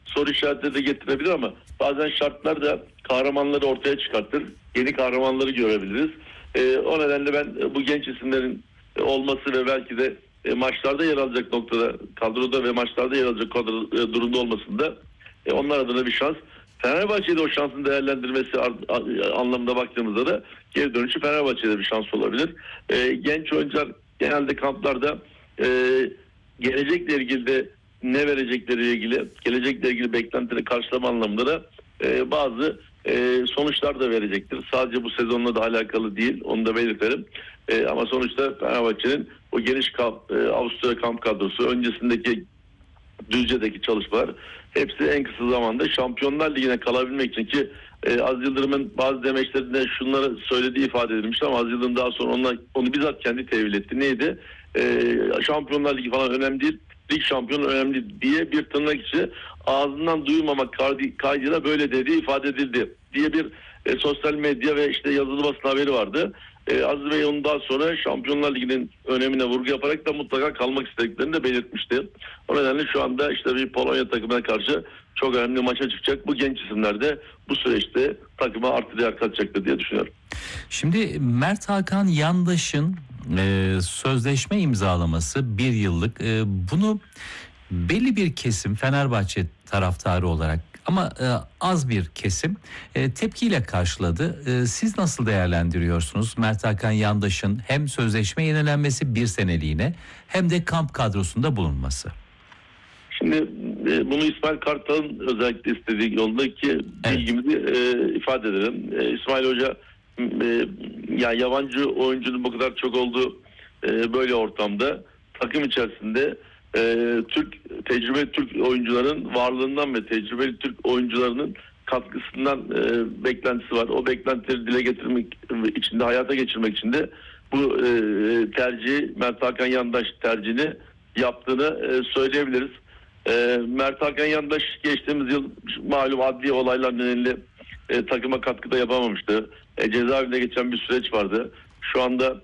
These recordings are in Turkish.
soru işaretleri de getirebilir ama bazen şartlar da kahramanları ortaya çıkartır. Yeni kahramanları görebiliriz. O nedenle ben bu genç isimlerin olması ve belki de maçlarda yer alacak noktada, kadroda ve maçlarda yer alacak durumda olmasında onlar adına bir şans. Fenerbahçe'de o şansın değerlendirmesi anlamında baktığımızda da geri dönüşü Fenerbahçe'de bir şans olabilir. Genç oyuncular genelde kamplarda gelecekle ilgili de ne verecekleriyle ilgili, gelecekle ilgili beklentileri karşılama anlamında da bazı sonuçlar da verecektir. Sadece bu sezonla da alakalı değil, onu da belirtelim. Ama sonuçta Fenerbahçe'nin o geniş Avusturya kamp kadrosu, öncesindeki Düzce'deki çalışmalar hepsi en kısa zamanda Şampiyonlar Ligi'ne kalabilmek için ki Aziz Yıldırım'ın bazı demeçlerinde şunları söylediği ifade edilmişti ama Aziz Yıldırım daha sonra onu bizzat kendi tevil etti. Neydi? Şampiyonlar Ligi falan önemli değil, lig şampiyonu önemli diye bir tırnak içi ağzından duymamak kaydıyla böyle dediği ifade edildi diye bir sosyal medya ve işte yazılı basın haberi vardı. Aziz Bey ondan sonra Şampiyonlar Ligi'nin önemine vurgu yaparak da mutlaka kalmak istediklerini de belirtmişti. O nedenle şu anda işte bir Polonya takımına karşı çok önemli maça çıkacak. Bu genç isimler de bu süreçte takıma artı değer katacaktır diye düşünüyorum. Şimdi Mert Hakan Yandaş'ın sözleşme imzalaması 1 yıllık, bunu belli bir kesim Fenerbahçe taraftarı olarak ama az bir kesim tepkiyle karşıladı. Siz nasıl değerlendiriyorsunuz Mert Hakan Yandaş'ın hem sözleşme yenilenmesi 1 seneliğine hem de kamp kadrosunda bulunması? Şimdi bunu İsmail Kartal'ın özellikle istediği yoldaki bilgimizi ifade edelim. İsmail Hoca ya yabancı oyuncunun bu kadar çok olduğu böyle ortamda takım içerisinde tecrübeli Türk oyuncuların varlığından ve tecrübeli Türk oyuncularının katkısından beklentisi var. O beklentileri dile getirmek için de hayata geçirmek için de bu tercihi Mert Hakan Yandaş tercihini yaptığını söyleyebiliriz. Mert Hakan Yandaş geçtiğimiz yıl malum adli olaylar nedeniyle takıma katkıda yapamamıştı. Cezaevinde geçen bir süreç vardı. Şu anda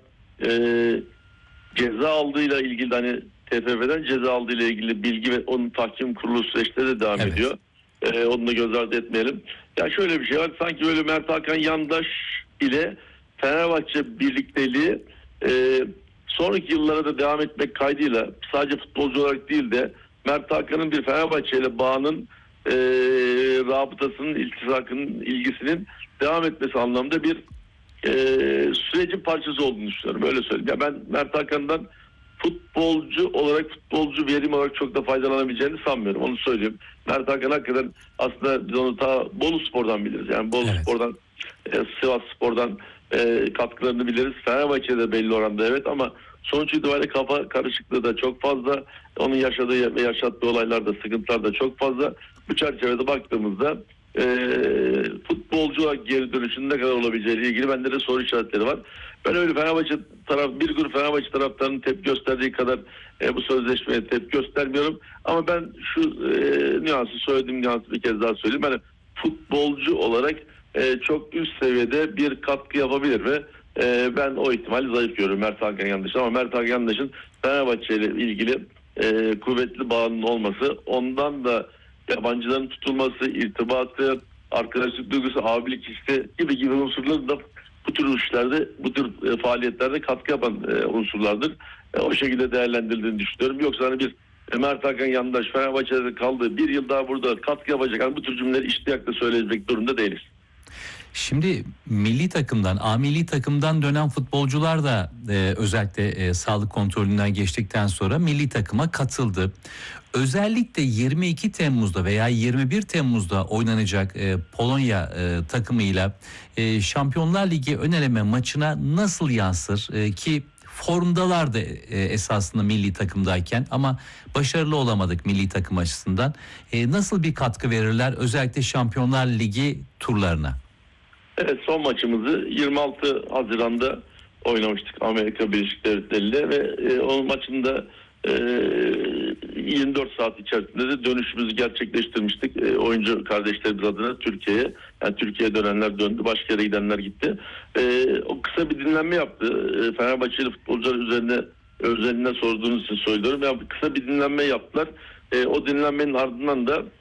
ceza aldığıyla ilgili hani TFF'den ceza aldığıyla ilgili bilgi ve onun tahkim kurulu süreçleri de devam ediyor. Onu da göz ardı etmeyelim. Ya şöyle bir şey var. Sanki böyle Mert Hakan Yandaş ile Fenerbahçe birlikteliği sonraki yıllara da devam etmek kaydıyla sadece futbolcu olarak değil de Mert Hakan'ın bir Fenerbahçe ile bağının rabıtasının, iltisakının, ilgisinin devam etmesi anlamda bir sürecin parçası olduğunu düşünüyorum. Öyle söyleyeyim. Ya ben Mert Hakan'dan futbolcu verim olarak çok da faydalanabileceğini sanmıyorum. Onu söyleyeyim. Mert Hakan hakikaten aslında biz onu ta Bolu Spor'dan biliriz. Yani Bolu Spor'dan, Sivas Spor'dan katkılarını biliriz. Fenerbahçe'de belli oranda evet ama sonuç itibariyle kafa karışıklığı da çok fazla. Onun yaşadığı ve yaşattığı olaylarda, sıkıntılar da çok fazla. Bu çerçevede baktığımızda futbolcu olarak geri dönüşünün ne kadar olabileceğiyle ilgili bende de soru işaretleri var. Ben öyle bir grup Fenerbahçe taraftarının tepki gösterdiği kadar bu sözleşmeye tepki göstermiyorum. Ama ben şu söylediğim nüansı bir kez daha söyleyeyim. Yani futbolcu olarak çok üst seviyede bir katkı yapabilir ve ben o ihtimali zayıf görüyorum Mert Hakan Yandaş'ın. Ama Mert Hakan Yandaş'ın Fenerbahçe ile ilgili kuvvetli bağının olması, ondan da yabancıların tutulması, irtibatı, arkadaşlık duygusu, abilik hissi gibi unsurlar da bu tür işlerde, bu tür faaliyetlerde katkı yapan unsurlardır. O şekilde değerlendirildiğini düşünüyorum. Yoksa hani bir Mert Hakan Yandaş Fenerbahçe'de kaldığı 1 yıl daha burada katkı yapacak. Yani bu tür cümleleri iştiyakla söyleyecek durumda değiliz. Şimdi milli takımdan, milli takımdan dönen futbolcular da özellikle sağlık kontrolünden geçtikten sonra milli takıma katıldı. Özellikle 22 Temmuz'da veya 21 Temmuz'da oynanacak Polonya takımıyla Şampiyonlar Ligi ön eleme maçına nasıl yansır ki formdalardı esasında milli takımdayken ama başarılı olamadık milli takım açısından. Nasıl bir katkı verirler özellikle Şampiyonlar Ligi turlarına? Evet, son maçımızı 26 Haziran'da oynamıştık Amerika Birleşik Devletleri ile ve o maçında 24 saat içerisinde de dönüşümüzü gerçekleştirmiştik. Oyuncu kardeşlerimiz adına Türkiye'ye. Yani Türkiye'ye dönenler döndü, başka yere gidenler gitti. O kısa bir dinlenme yaptı. Fenerbahçeli futbolcular özeline sorduğunuz için söylüyorum. Yani kısa bir dinlenme yaptılar. O dinlenmenin ardından da